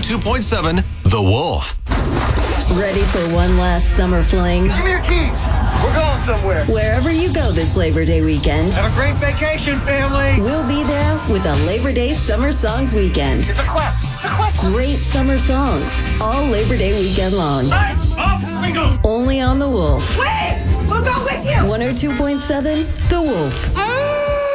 102.7 The Wolf. Ready for one last summer fling? Give me your keys. We're going somewhere. Wherever you go this Labor Day weekend, Have a great vacation, family. we'll be there with a Labor Day Summer Songs Weekend. It's a quest. It's a quest. Great summer songs, all Labor Day weekend long. Up we go. Only on The Wolf. Wait! We'll go with you! 102.7 The Wolf.